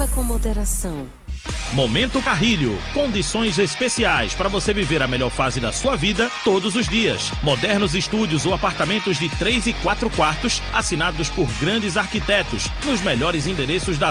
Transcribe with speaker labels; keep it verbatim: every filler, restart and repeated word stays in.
Speaker 1: Beba com moderação.
Speaker 2: Momento Carrilho. Condições especiais para você viver a melhor fase da sua vida todos os dias. Modernos estúdios ou apartamentos de três e quatro quartos, assinados por grandes arquitetos, nos melhores endereços da